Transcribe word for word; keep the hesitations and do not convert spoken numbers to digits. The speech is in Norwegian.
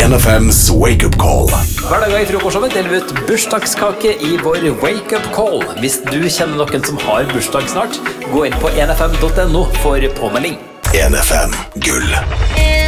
en F M's Wake Up Call. Hver dag i frokostshowet deler vi ut bursdagskake i vår Wake Up Call. Hvis du kjenner noen som har bursdag snart, gå inn på en f m punktum no for påmelding. en F M Gull.